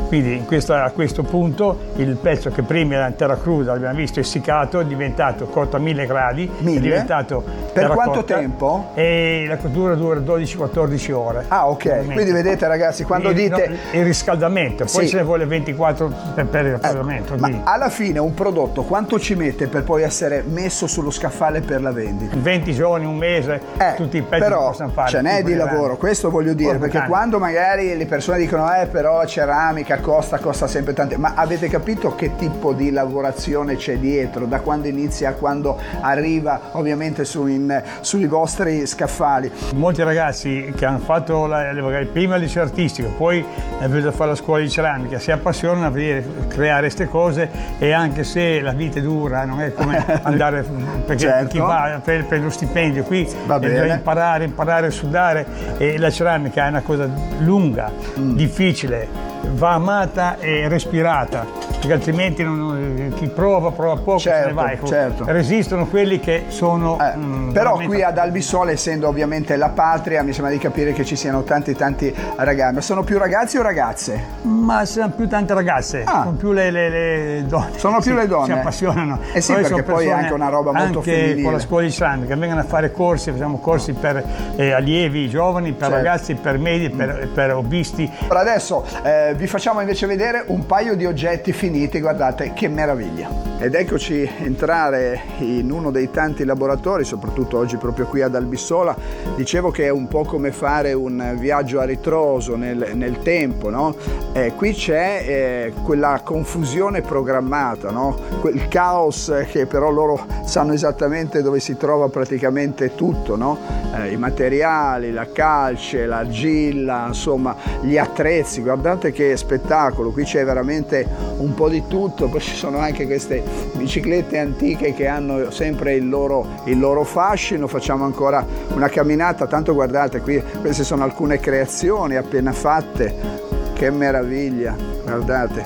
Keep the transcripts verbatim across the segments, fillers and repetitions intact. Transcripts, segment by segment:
Quindi in questo, a questo punto il pezzo che prima era in terra cruda, abbiamo visto essiccato, è diventato cotto a mille gradi. Mille? È diventato per quanto cotta, tempo? E la cottura dura dodici quattordici ore. Ah, ok. Quindi vedete ragazzi, quando il, dite... No, il riscaldamento, poi sì. ce ne vuole ventiquattro per, per il riscaldamento. Ecco, ma alla fine un prodotto quanto ci mette per poi essere messo sullo scaffale per la vendita? venti giorni, un mese, eh, tutti i pezzi però che possono fare. Ce n'è di lavoro, questo voglio dire, perché tanti. Quando magari le persone dicono eh però la ceramica costa, costa sempre tanto, ma avete capito che tipo di lavorazione c'è dietro, da quando inizia a quando arriva ovviamente su in, sui vostri scaffali? Molti ragazzi che hanno fatto la, magari prima il liceo artistico, poi hanno venuto a fare la scuola di ceramica, si appassionano a vedere, creare queste cose, e anche se la vita è dura, non è come andare, perché certo. chi va per, per lo stipendio qui deve imparare, imparare a sudare, e la ceramica è una cosa lunga, mm. difficile, va amata e respirata, perché altrimenti non, chi prova prova poco, certo, se ne vai. Certo. Resistono quelli che sono eh, mh, però qui ad Albissola, essendo ovviamente la patria, mi sembra di capire che ci siano tanti tanti ragazzi. Ma sono più ragazzi o ragazze? Ma sono più tante ragazze, ah. sono più le, le, le donne. Sono più si, le donne? Si appassionano. Eh sì, poi perché poi è anche una roba molto anche femminile. Anche con la scuola di ceramica vengono a fare corsi, facciamo corsi per eh, allievi giovani, per certo. ragazzi, per medi, per, per hobbisti. Per adesso eh, vi facciamo invece vedere un paio di oggetti finiti, guardate che meraviglia. Ed eccoci entrare in uno dei tanti laboratori, soprattutto oggi proprio qui ad Albissola. Dicevo che è un po' come fare un viaggio a ritroso nel, nel tempo, no? Eh, qui c'è eh, quella confusione programmata, no? Quel caos che però loro sanno esattamente dove si trova praticamente tutto, no? Eh, i materiali, la calce, l'argilla, insomma gli attrezzi. Guardate che spettacolo, qui c'è veramente un po' di tutto. Poi ci sono anche queste biciclette antiche che hanno sempre il loro, il loro fascino. Facciamo ancora una camminata, tanto guardate qui, queste sono alcune creazioni appena fatte, che meraviglia, guardate,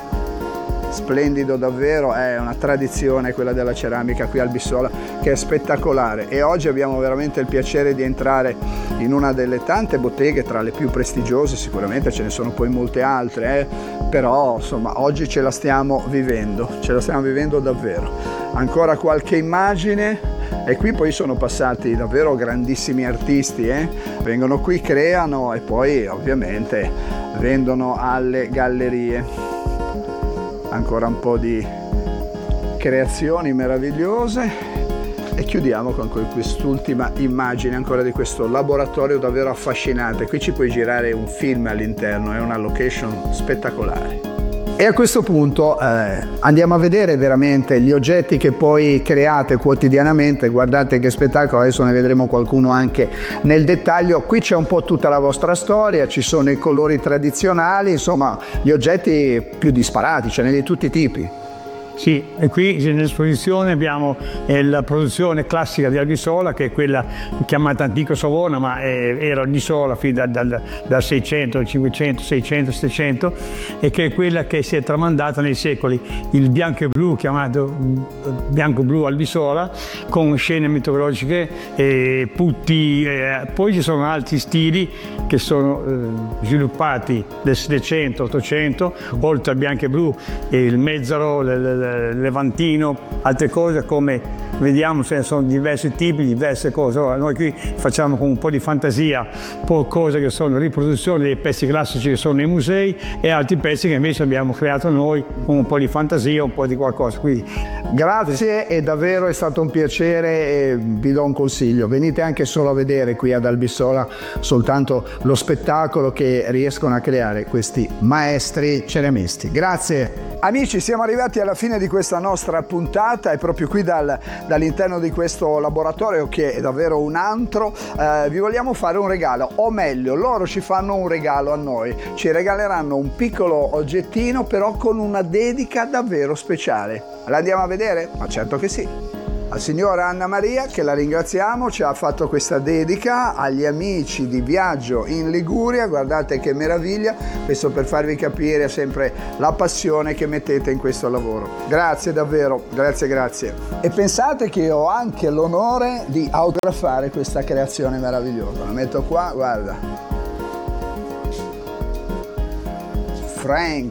splendido davvero. È una tradizione quella della ceramica qui a Albissola, che è spettacolare, e oggi abbiamo veramente il piacere di entrare in una delle tante botteghe, tra le più prestigiose, sicuramente ce ne sono poi molte altre, eh? Però insomma oggi ce la stiamo vivendo, ce la stiamo vivendo davvero. Ancora qualche immagine, e qui poi sono passati davvero grandissimi artisti, eh? Vengono qui, creano e poi ovviamente vendono alle gallerie. Ancora un po' di creazioni meravigliose, e chiudiamo con quest'ultima immagine ancora di questo laboratorio davvero affascinante. Qui ci puoi girare un film all'interno, è una location spettacolare. E a questo punto eh, andiamo a vedere veramente gli oggetti che poi create quotidianamente. Guardate che spettacolo, adesso ne vedremo qualcuno anche nel dettaglio. Qui c'è un po' tutta la vostra storia, ci sono i colori tradizionali, insomma gli oggetti più disparati, ce n'è di tutti i tipi. Sì, e qui nell'esposizione abbiamo eh, la produzione classica di Albissola, che è quella chiamata Antico Savona, ma è, era Albissola fin dal, dal, dal seicento, cinquecento, seicento, settecento, e che è quella che si è tramandata nei secoli, il bianco e blu, chiamato bianco-blu Albissola, con scene mitologiche, eh, putti, eh, poi ci sono altri stili che sono eh, sviluppati nel settecento, ottocento, oltre al bianco e blu, e il mezzaro, le, le, levantino, altre cose come vediamo, ce ne sono diversi tipi, diverse cose. Ora, noi qui facciamo con un po' di fantasia, un po' cose che sono riproduzioni dei pezzi classici che sono nei musei, e altri pezzi che invece abbiamo creato noi con un po' di fantasia, un po' di qualcosa. Quindi grazie, e davvero è stato un piacere, e vi do un consiglio: venite anche solo a vedere qui ad Albissola soltanto lo spettacolo che riescono a creare questi maestri ceramisti. Grazie. Amici, siamo arrivati alla fine di questa nostra puntata, e proprio qui dal, dall'interno di questo laboratorio, che è davvero un antro, eh, vi vogliamo fare un regalo, o meglio loro ci fanno un regalo a noi, ci regaleranno un piccolo oggettino però con una dedica davvero speciale. La andiamo a vedere? Ma certo che sì. La signora Anna Maria, che la ringraziamo, ci ha fatto questa dedica agli amici di Viaggio in Liguria. Guardate che meraviglia, questo per farvi capire sempre la passione che mettete in questo lavoro. Grazie davvero, grazie grazie. E pensate che ho anche l'onore di autografare questa creazione meravigliosa. La metto qua, guarda. Frank